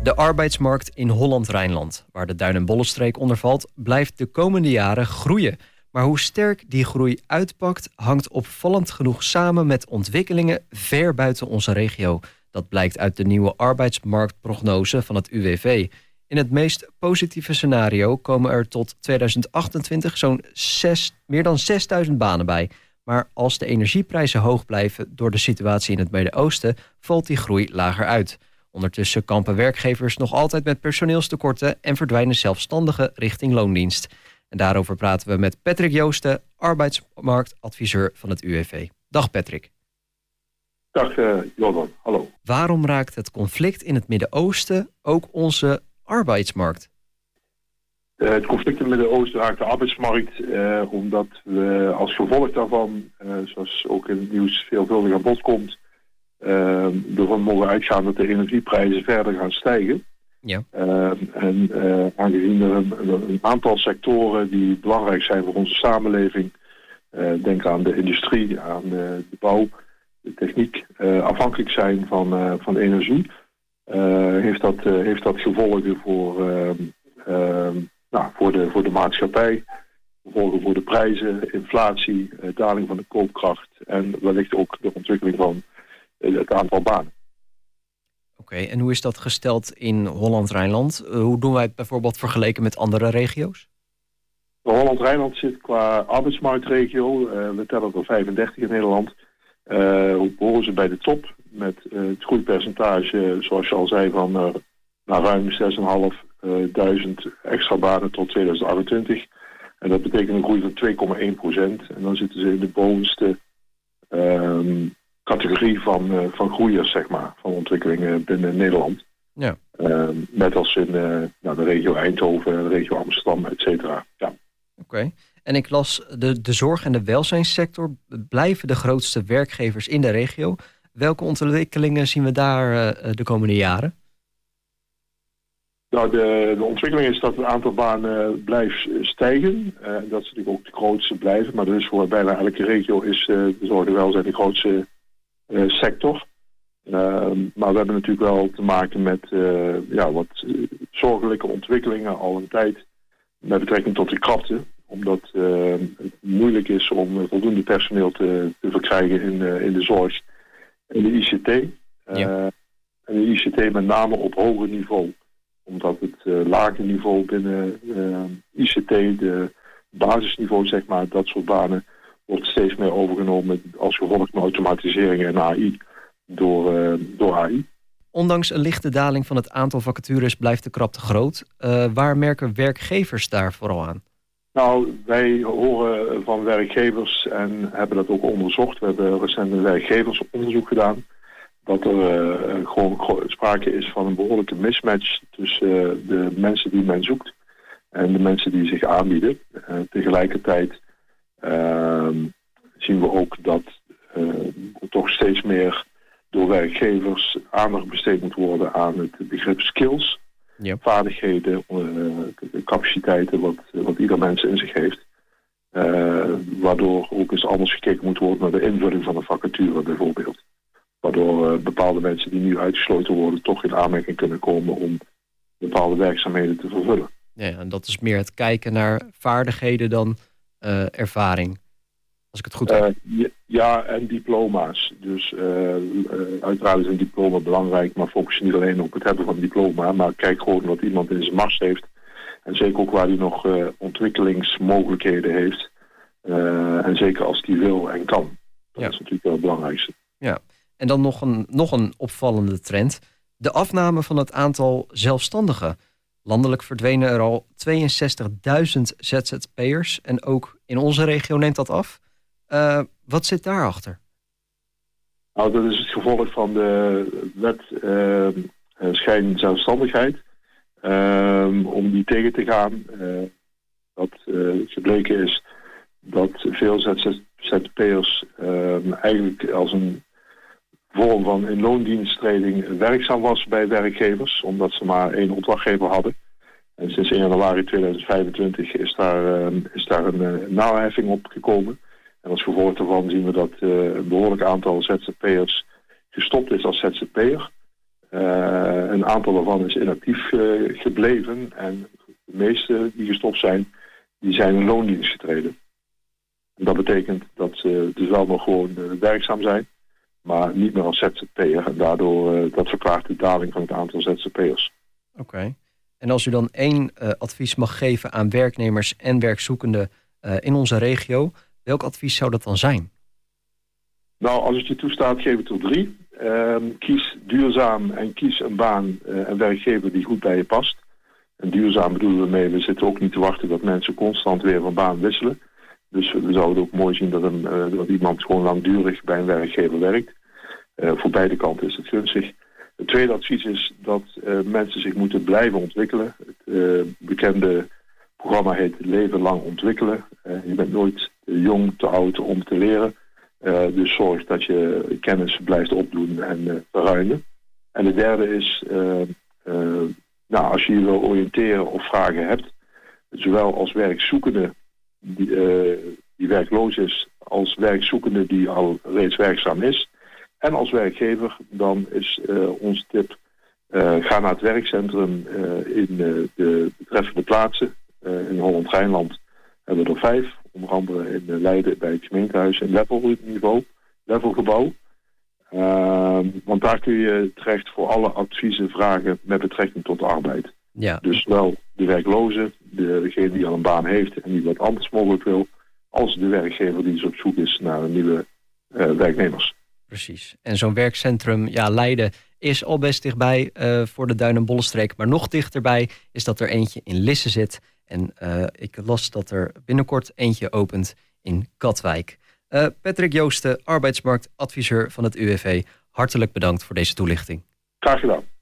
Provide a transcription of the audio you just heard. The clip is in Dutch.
De arbeidsmarkt in Holland-Rijnland, waar de Duin- en Bollenstreek onder valt, blijft de komende jaren groeien. Maar hoe sterk die groei uitpakt, hangt opvallend genoeg samen met ontwikkelingen ver buiten onze regio. Dat blijkt uit de nieuwe arbeidsmarktprognose van het UWV. In het meest positieve scenario komen er tot 2028 meer dan 6000 banen bij. Maar als de energieprijzen hoog blijven door de situatie in het Midden-Oosten, valt die groei lager uit. Ondertussen kampen werkgevers nog altijd met personeelstekorten en verdwijnen zelfstandigen richting loondienst. En daarover praten we met Patrick Joosten, arbeidsmarktadviseur van het UWV. Dag Patrick. Dag Jordan, hallo. Waarom raakt het conflict in het Midden-Oosten ook onze arbeidsmarkt? Het conflict in het Midden-Oosten raakt de arbeidsmarkt omdat we als gevolg daarvan, zoals ook in het nieuws veelvuldig aan bod komt, ervan mogen uitgaan dat de energieprijzen verder gaan stijgen. Ja. Aangezien er een aantal sectoren die belangrijk zijn voor onze samenleving, denk aan de industrie, aan de bouw, de techniek, afhankelijk zijn van energie, heeft dat gevolgen voor de maatschappij, gevolgen voor de prijzen, inflatie, daling van de koopkracht en wellicht ook de ontwikkeling van het aantal banen. Oké, en hoe is dat gesteld in Holland-Rijnland? Hoe doen wij het bijvoorbeeld vergeleken met andere regio's? Holland-Rijnland zit qua arbeidsmarktregio, we tellen er 35 in Nederland, behoren ze bij de top met het groeipercentage, zoals je al zei, van naar ruim 6.500 extra banen tot 2028. En dat betekent een groei van 2,1%. En dan zitten ze in de bovenste categorie van groeiers, zeg maar, van ontwikkelingen binnen Nederland. Ja. Net als in de regio Eindhoven, de regio Amsterdam, et cetera. Ja. Oké. En ik las, de zorg- en de welzijnssector blijven de grootste werkgevers in de regio. Welke ontwikkelingen zien we daar de komende jaren? Nou, de ontwikkeling is dat het aantal banen blijft stijgen. Dat ze natuurlijk ook de grootste blijven. Maar dus voor bijna elke regio is de zorg en welzijn de grootste sector. Maar we hebben natuurlijk wel te maken met wat zorgelijke ontwikkelingen al een tijd met betrekking tot de krapte. Omdat het moeilijk is om voldoende personeel te verkrijgen in de zorg en de ICT. Ja. En de ICT met name op hoger niveau. Omdat het lage niveau binnen ICT, de basisniveau, zeg maar, dat soort banen, wordt steeds meer overgenomen als gevolg van automatisering en AI door AI. Ondanks een lichte daling van het aantal vacatures blijft de krapte groot. Waar merken werkgevers daar vooral aan? Nou, wij horen van werkgevers en hebben dat ook onderzocht. We hebben recent een werkgeversonderzoek gedaan. Dat er gewoon sprake is van een behoorlijke mismatch tussen de mensen die men zoekt en de mensen die zich aanbieden. Tegelijkertijd zien we ook dat er toch steeds meer door werkgevers aandacht besteed moet worden aan het begrip skills. Ja. Vaardigheden, capaciteiten wat ieder mens in zich heeft. Waardoor ook eens anders gekeken moet worden naar de invulling van een vacature bijvoorbeeld. Waardoor bepaalde mensen die nu uitgesloten worden toch in aanmerking kunnen komen om bepaalde werkzaamheden te vervullen. Ja, en dat is meer het kijken naar vaardigheden dan ervaring. Als ik het goed heb. Ja, en diploma's. Dus uiteraard is een diploma belangrijk, maar focus je niet alleen op het hebben van een diploma, maar kijk gewoon wat iemand in zijn mars heeft. En zeker ook waar hij nog ontwikkelingsmogelijkheden heeft. En zeker als die wil en kan. Dat is natuurlijk wel het belangrijkste. Ja. En dan nog een opvallende trend. De afname van het aantal zelfstandigen. Landelijk verdwenen er al 62.000 ZZP'ers. En ook in onze regio neemt dat af. Wat zit daarachter? Nou, dat is het gevolg van de wet schijnzelfstandigheid. Om die tegen te gaan. Wat gebleken is dat veel ZZP'ers eigenlijk als een vorm van in loondiensttreding werkzaam was bij werkgevers, omdat ze maar één opdrachtgever hadden. En sinds 1 januari 2025 is daar een naheffing op gekomen. En als gevolg daarvan zien we dat een behoorlijk aantal ZZP'ers gestopt is als ZZP'er. Een aantal daarvan is inactief gebleven. En de meeste die gestopt zijn, die zijn in loondienst getreden. En dat betekent dat ze dus wel nog gewoon werkzaam zijn, maar niet meer als ZZP'er. En daardoor dat verklaart de daling van het aantal ZZP'ers. Oké. En als u dan 1 advies mag geven aan werknemers en werkzoekenden in onze regio, welk advies zou dat dan zijn? Nou, als het je toestaat, geef het er 3. Kies duurzaam en kies een baan en werkgever die goed bij je past. En duurzaam bedoelen we mee, we zitten ook niet te wachten dat mensen constant weer van baan wisselen. Dus we zouden ook mooi zien dat iemand gewoon langdurig bij een werkgever werkt. Voor beide kanten is het gunstig. Het tweede advies is dat mensen zich moeten blijven ontwikkelen. Het bekende programma heet Leven lang ontwikkelen. Je bent nooit te jong, te oud om te leren. Dus zorg dat je kennis blijft opdoen en verruimen. En de derde is, als je je wil oriënteren of vragen hebt, zowel als werkzoekende die werkloos is, als werkzoekende die al reeds werkzaam is, en als werkgever, dan is onze tip, ga naar het werkcentrum in de betreffende plaatsen. In Holland-Rijnland hebben we er 5. Onder andere in Leiden bij het gemeentehuis in Levelgebouw. Want daar kun je terecht voor alle adviezen vragen met betrekking tot de arbeid. Ja. Dus wel de werkloze, degene die al een baan heeft en die wat anders mogelijk wil, als de werkgever die dus op zoek is naar nieuwe werknemers. Precies. En zo'n werkcentrum, Leiden is al best dichtbij voor de Duin- en Bollenstreek. Maar nog dichterbij is dat er eentje in Lisse zit. En ik las dat er binnenkort eentje opent in Katwijk. Patrick Joosten, arbeidsmarktadviseur van het UWV. Hartelijk bedankt voor deze toelichting. Graag gedaan.